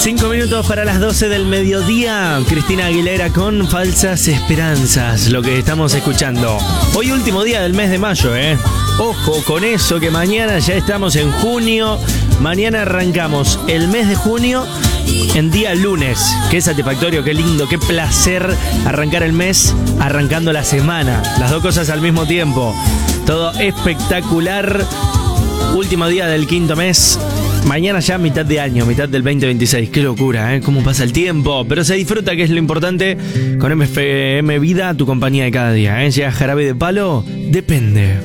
5 minutos para las 12 del mediodía. Cristina Aguilera con Falsas Esperanzas, lo que estamos escuchando. Hoy último día del mes de mayo, ¿eh? Ojo con eso, que mañana ya estamos en junio. Mañana arrancamos el mes de junio en día lunes. Qué satisfactorio, qué lindo, qué placer arrancar el mes arrancando la semana. Las dos cosas al mismo tiempo. Todo espectacular. Último día del quinto mes. Mañana ya mitad de año, mitad del 2026. Qué locura, ¿eh? Cómo pasa el tiempo. Pero se disfruta, que es lo importante. Con MFM Vida, tu compañía de cada día, ¿eh? Llega Jarabe de Palo. Depende.